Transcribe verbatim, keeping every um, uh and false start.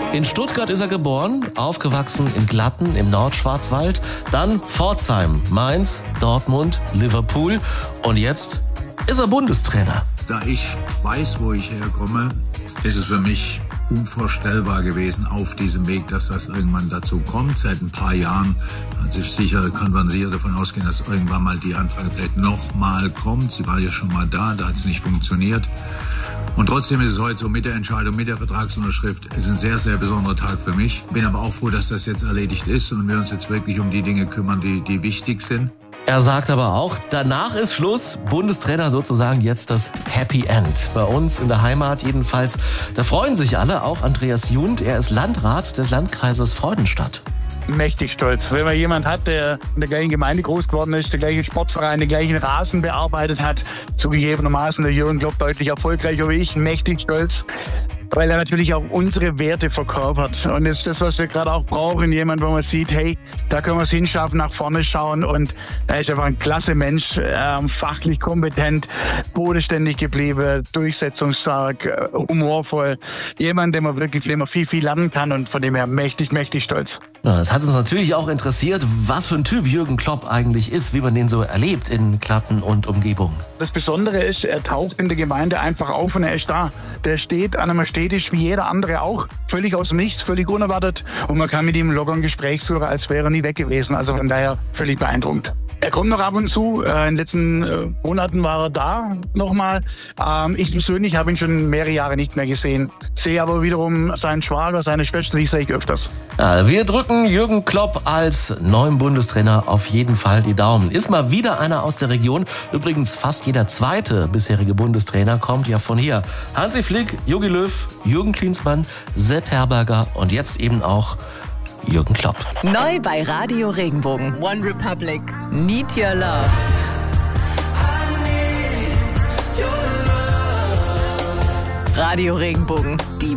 In Stuttgart ist er geboren, aufgewachsen in Glatten im Nordschwarzwald, dann Pforzheim, Mainz, Dortmund, Liverpool und jetzt ist er Bundestrainer. Da ich weiß, wo ich herkomme, ist es für mich unvorstellbar gewesen auf diesem Weg, dass das irgendwann dazu kommt. Seit ein paar Jahren hat sich sicher, kann man sicher davon ausgehen, dass irgendwann mal die Anfrage vielleicht nochmal kommt. Sie war ja schon mal da, da hat es nicht funktioniert. Und trotzdem ist es heute so mit der Entscheidung, mit der Vertragsunterschrift, ist ein sehr, sehr besonderer Tag für mich. Bin aber auch froh, dass das jetzt erledigt ist und wir uns jetzt wirklich um die Dinge kümmern, die, die wichtig sind. Er sagt aber auch, danach ist Schluss. Bundestrainer sozusagen jetzt das Happy End. Bei uns in der Heimat jedenfalls. Da freuen sich alle, auch Andreas Jund. Er ist Landrat des Landkreises Freudenstadt. Mächtig stolz. Wenn man jemand hat, der in der gleichen Gemeinde groß geworden ist, der gleiche Sportverein, den gleichen Rasen bearbeitet hat, zugegebenermaßen der Jürgen Klopp deutlich erfolgreicher wie ich, mächtig stolz. Weil er natürlich auch unsere Werte verkörpert. Und das ist das, was wir gerade auch brauchen. Jemand, wo man sieht, hey, da können wir es hinschaffen, nach vorne schauen. Und er ist einfach ein klasse Mensch, äh, fachlich kompetent, bodenständig geblieben, durchsetzungsstark, äh, humorvoll. Jemand, dem man wirklich dem man viel, viel lernen kann und von dem her mächtig, mächtig stolz. Ja, es hat uns natürlich auch interessiert, was für ein Typ Jürgen Klopp eigentlich ist, wie man den so erlebt in Glatten und Umgebung. Das Besondere ist, er taucht in der Gemeinde einfach auf und er ist da. Der steht an einem Städtisch wie jeder andere auch. Völlig aus dem Nichts, völlig unerwartet. Und man kann mit ihm locker ein Gespräch führen, als wäre er nie weg gewesen. Also von daher völlig beeindruckend. Er kommt noch ab und zu. In den letzten äh, Monaten war er da nochmal. Ähm, ich persönlich habe ihn schon mehrere Jahre nicht mehr gesehen. Sehe aber wiederum seinen Schwager, seine Schwester, die sehe ich öfters. Ja, wir drücken Jürgen Klopp als neuen Bundestrainer auf jeden Fall die Daumen. Ist mal wieder einer aus der Region. Übrigens fast jeder zweite bisherige Bundestrainer kommt ja von hier. Hansi Flick, Jogi Löw, Jürgen Klinsmann, Sepp Herberger und jetzt eben auch Jürgen Klopp. Neu bei Radio Regenbogen. One Republic. Need Your Love. Radio Regenbogen. Die